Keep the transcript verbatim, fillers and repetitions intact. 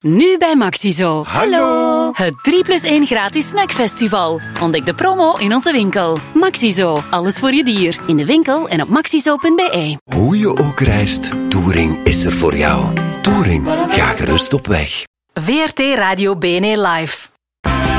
Nu bij Maxizo. Hallo! Het drie plus één gratis snackfestival. Ontdek de promo in onze winkel. Maxizo, alles voor je dier. In de winkel en op maxizo punt b e. Hoe je ook reist, Touring is er voor jou. Touring, ga gerust op weg. V R T Radio B N E Live.